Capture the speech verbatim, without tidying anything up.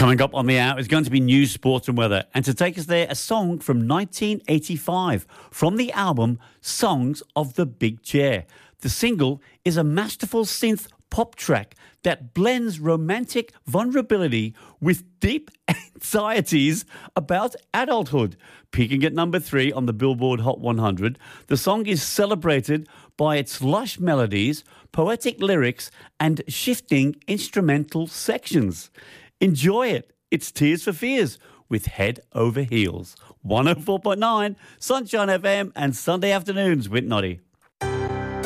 Coming up on the hour is going to be news, sports and weather. And to take us there, a song from nineteen eighty-five from the album Songs of the Big Chair. The single is a masterful synth pop track that blends romantic vulnerability with deep anxieties about adulthood. Peaking at number three on the Billboard Hot one hundred, the song is celebrated by its lush melodies, poetic lyrics and shifting instrumental sections. Enjoy it. It's Tears for Fears with Head Over Heels. one oh four point nine Sunshine F M and Sunday afternoons with Noddy.